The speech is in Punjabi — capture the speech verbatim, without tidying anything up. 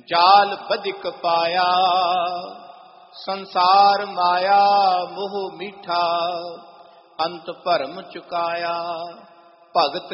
ਜਾਲ ਬਧਿਕ ਪਾਇਆ। ਸੰਸਾਰ ਮਾਇਆ ਮੋਹ ਮੀਠਾ, ਅੰਤ ਭਰਮ ਚੁਕਾਇਆ। ਭਗਤ